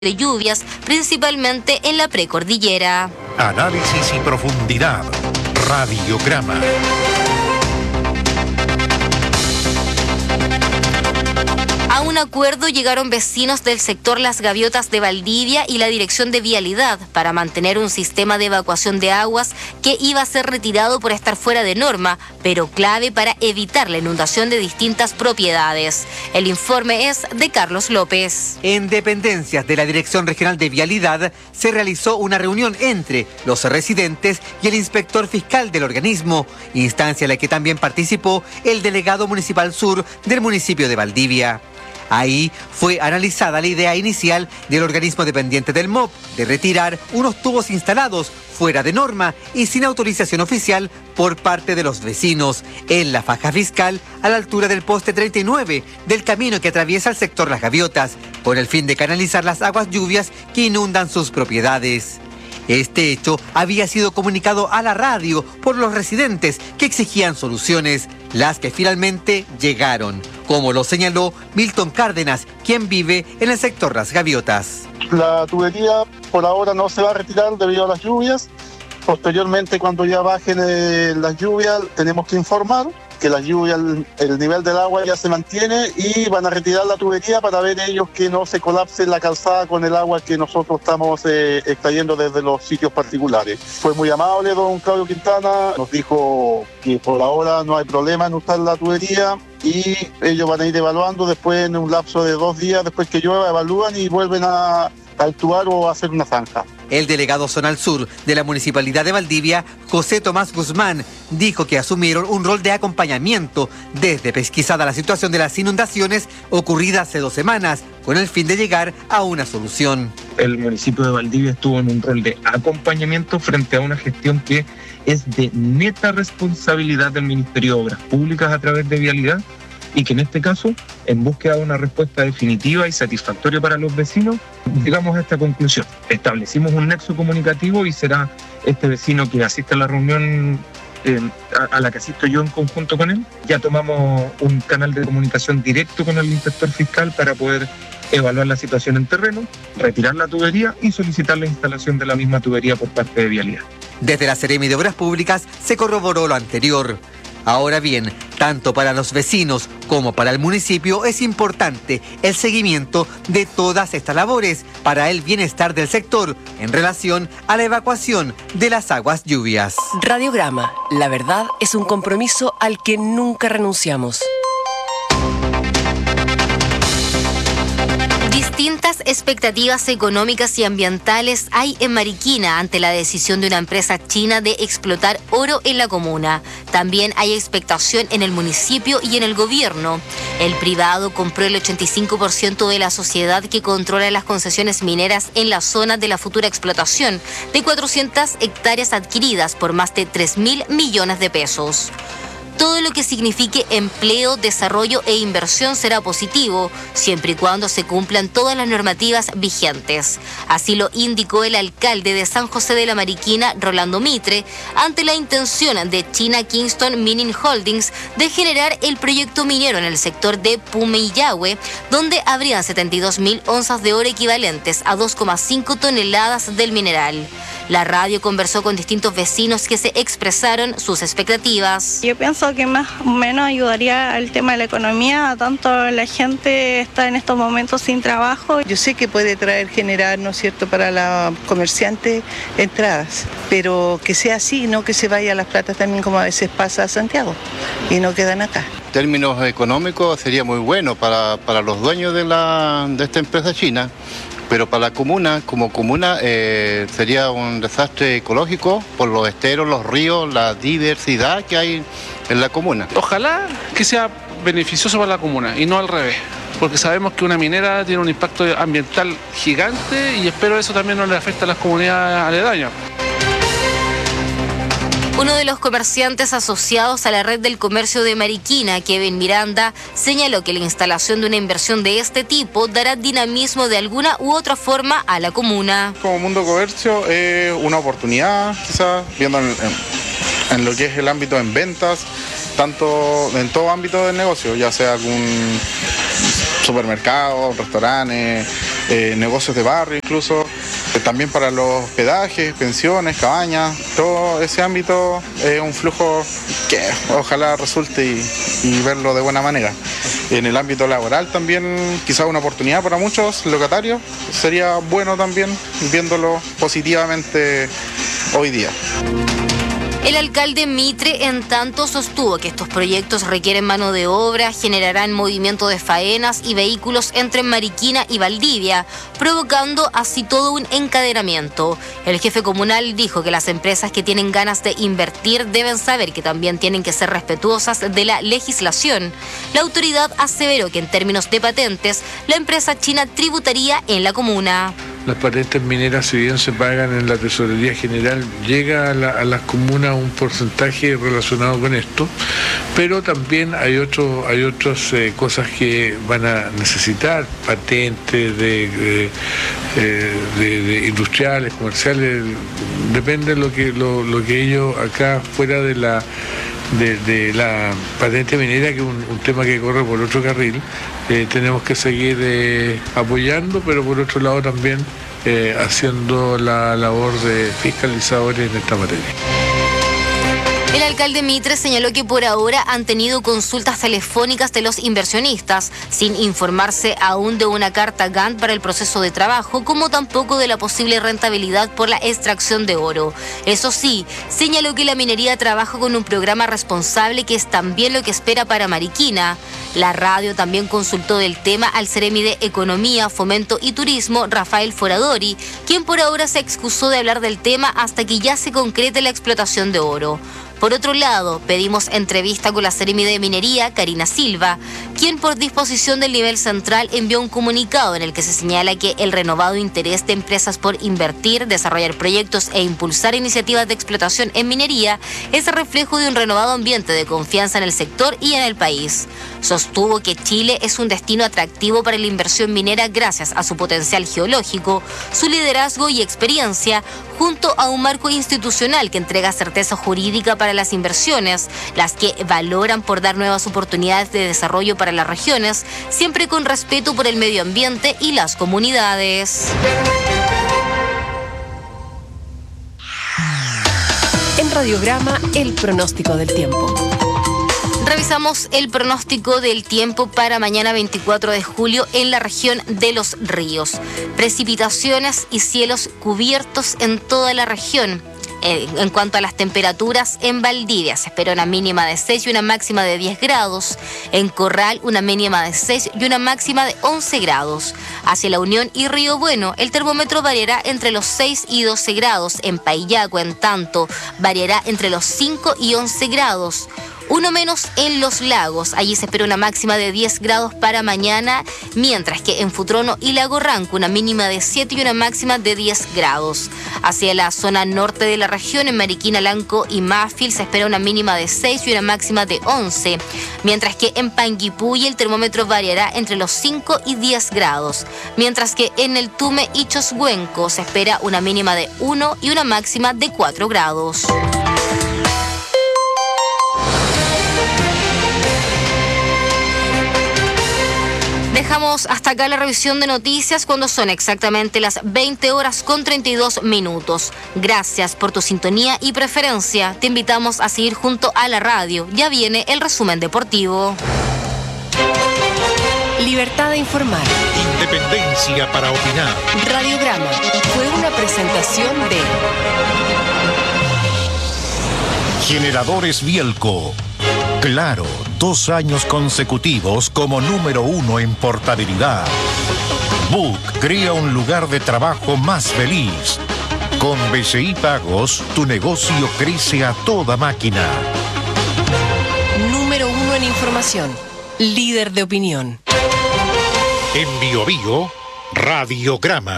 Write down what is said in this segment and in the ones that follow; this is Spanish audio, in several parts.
de lluvias, principalmente en la precordillera. Análisis y profundidad. Radiograma. A un acuerdo llegaron vecinos del sector Las Gaviotas de Valdivia y la Dirección de Vialidad para mantener un sistema de evacuación de aguas que iba a ser retirado por estar fuera de norma, pero clave para evitar la inundación de distintas propiedades. El informe es de Carlos López. En dependencias de la Dirección Regional de Vialidad se realizó una reunión entre los residentes y el inspector fiscal del organismo, instancia en la que también participó el delegado municipal sur del municipio de Valdivia. Ahí fue analizada la idea inicial del organismo dependiente del MOP de retirar unos tubos instalados fuera de norma y sin autorización oficial por parte de los vecinos en la faja fiscal a la altura del poste 39 del camino que atraviesa el sector Las Gaviotas, con el fin de canalizar las aguas lluvias que inundan sus propiedades. Este hecho había sido comunicado a la radio por los residentes que exigían soluciones, las que finalmente llegaron, como lo señaló Milton Cárdenas, quien vive en el sector Las Gaviotas. La tubería por ahora no se va a retirar debido a las lluvias. Posteriormente, cuando ya bajen las lluvias, tenemos que informar que las lluvias, el nivel del agua ya se mantiene y van a retirar la tubería para ver ellos que no se colapse la calzada con el agua que nosotros estamos extrayendo desde los sitios particulares. Fue muy amable don Claudio Quintana, nos dijo que por ahora no hay problema en usar la tubería y ellos van a ir evaluando después en un lapso de 2 días, después que llueva, evalúan y vuelven a actuar o a hacer una zanja. El delegado zonal sur de la Municipalidad de Valdivia, José Tomás Guzmán, dijo que asumieron un rol de acompañamiento desde pesquisada la situación de las inundaciones ocurridas hace 2 semanas, con el fin de llegar a una solución. El municipio de Valdivia estuvo en un rol de acompañamiento frente a una gestión que es de neta responsabilidad del Ministerio de Obras Públicas a través de Vialidad, y que en este caso, en búsqueda de una respuesta definitiva y satisfactoria para los vecinos, llegamos a esta conclusión. Establecimos un nexo comunicativo y será este vecino que asiste a la reunión a la que asisto yo en conjunto con él. Ya tomamos un canal de comunicación directo con el inspector fiscal para poder evaluar la situación en terreno, retirar la tubería y solicitar la instalación de la misma tubería por parte de Vialidad. Desde la Seremi de Obras Públicas se corroboró lo anterior. Ahora bien, tanto para los vecinos como para el municipio es importante el seguimiento de todas estas labores para el bienestar del sector en relación a la evacuación de las aguas lluvias. Radiograma. La verdad es un compromiso al que nunca renunciamos. Distintas expectativas económicas y ambientales hay en Mariquina ante la decisión de una empresa china de explotar oro en la comuna. También hay expectación en el municipio y en el gobierno. El privado compró el 85% de la sociedad que controla las concesiones mineras en la zona de la futura explotación de 400 hectáreas adquiridas por más de 3.000 millones de pesos. Todo lo que signifique empleo, desarrollo e inversión será positivo, siempre y cuando se cumplan todas las normativas vigentes. Así lo indicó el alcalde de San José de la Mariquina, Rolando Mitre, ante la intención de China Kingston Mining Holdings de generar el proyecto minero en el sector de Pumillahue, donde habrían 72.000 onzas de oro equivalentes a 2,5 toneladas del mineral. La radio conversó con distintos vecinos que se expresaron sus expectativas. Yo pienso que más o menos ayudaría al tema de la economía, tanto la gente está en estos momentos sin trabajo. Yo sé que puede generar, ¿no es cierto?, para la comerciante entradas, pero que sea así, no que se vaya a las platas también como a veces pasa a Santiago y no quedan acá. En términos económicos sería muy bueno para los dueños de esta empresa china. Pero para la comuna, como comuna, sería un desastre ecológico por los esteros, los ríos, la diversidad que hay en la comuna. Ojalá que sea beneficioso para la comuna y no al revés, porque sabemos que una minera tiene un impacto ambiental gigante y espero eso también no le afecte a las comunidades aledañas. Uno de los comerciantes asociados a la red del comercio de Mariquina, Kevin Miranda, señaló que la instalación de una inversión de este tipo dará dinamismo de alguna u otra forma a la comuna. Como Mundo Comercio es una oportunidad, quizás, viendo en lo que es el ámbito en ventas, tanto en todo ámbito del negocio, ya sea algún supermercado, restaurantes, negocios de barrio incluso, también para los hospedajes, pensiones, cabañas, todo ese ámbito es un flujo que ojalá resulte y verlo de buena manera. En el ámbito laboral también quizá una oportunidad para muchos locatarios, sería bueno también viéndolo positivamente hoy día. El alcalde Mitre, en tanto, sostuvo que estos proyectos requieren mano de obra, generarán movimiento de faenas y vehículos entre Mariquina y Valdivia, provocando así todo un encadenamiento. El jefe comunal dijo que las empresas que tienen ganas de invertir deben saber que también tienen que ser respetuosas de la legislación. La autoridad aseveró que en términos de patentes, la empresa china tributaría en la comuna. Las patentes mineras, si bien se pagan en la Tesorería General, llega a las comunas un porcentaje relacionado con esto, pero también hay otras cosas que van a necesitar, patentes de industriales, comerciales, depende de lo que ellos acá fuera de la patente minera, que es un tema que corre por otro carril, tenemos que seguir apoyando, pero por otro lado también haciendo la labor de fiscalizadores en esta materia. El alcalde Mitre señaló que por ahora han tenido consultas telefónicas de los inversionistas, sin informarse aún de una carta Gantt para el proceso de trabajo, como tampoco de la posible rentabilidad por la extracción de oro. Eso sí, señaló que la minería trabaja con un programa responsable que es también lo que espera para Mariquina. La radio también consultó del tema al Seremi de Economía, Fomento y Turismo, Rafael Foradori, quien por ahora se excusó de hablar del tema hasta que ya se concrete la explotación de oro. Por otro lado, pedimos entrevista con la Seremi de Minería, Karina Silva, quien por disposición del nivel central envió un comunicado en el que se señala que el renovado interés de empresas por invertir, desarrollar proyectos e impulsar iniciativas de explotación en minería es reflejo de un renovado ambiente de confianza en el sector y en el país. Sostuvo que Chile es un destino atractivo para la inversión minera gracias a su potencial geológico, su liderazgo y experiencia, junto a un marco institucional que entrega certeza jurídica para las inversiones, las que valoran por dar nuevas oportunidades de desarrollo para las regiones, siempre con respeto por el medio ambiente y las comunidades. En Radiograma, el pronóstico del tiempo. Revisamos el pronóstico del tiempo para mañana 24 de julio en la región de Los Ríos. Precipitaciones y cielos cubiertos en toda la región. En cuanto a las temperaturas, en Valdivia se espera una mínima de 6 y una máxima de 10 grados. En Corral, una mínima de 6 y una máxima de 11 grados. Hacia La Unión y Río Bueno, el termómetro variará entre los 6 y 12 grados. En Paillaco, en tanto, variará entre los 5 y 11 grados. Uno menos en Los Lagos, allí se espera una máxima de 10 grados para mañana, mientras que en Futrono y Lago Ranco una mínima de 7 y una máxima de 10 grados. Hacia la zona norte de la región, en Mariquina, Lanco y Mafil se espera una mínima de 6 y una máxima de 11, mientras que en Panguipulli el termómetro variará entre los 5 y 10 grados, mientras que en el Tume y Choshuenco se espera una mínima de 1 y una máxima de 4 grados. Dejamos hasta acá la revisión de noticias cuando son exactamente las 20 horas con 32 minutos. Gracias por tu sintonía y preferencia. Te invitamos a seguir junto a la radio. Ya viene el resumen deportivo. Libertad de informar. Independencia para opinar. Radiograma fue una presentación de Generadores Bielco. Claro, 2 años consecutivos como número 1 en portabilidad. Book crea un lugar de trabajo más feliz. Con BCI Pagos, tu negocio crece a toda máquina. Número 1 en información. Líder de opinión. En Biobío, Radiograma.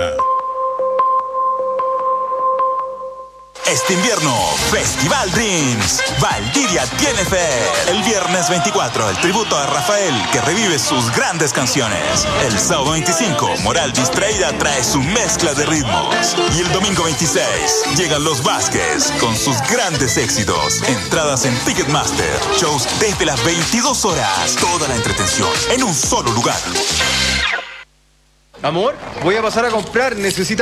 Este invierno, Festival Dreams. Valdivia tiene fe. El viernes 24, el tributo a Rafael, que revive sus grandes canciones. El sábado 25, Moral Distraída trae su mezcla de ritmos. Y el domingo 26, llegan los Vázquez con sus grandes éxitos. Entradas en Ticketmaster. Shows desde las 22 horas. Toda la entretención en un solo lugar. Amor, voy a pasar a comprar, necesita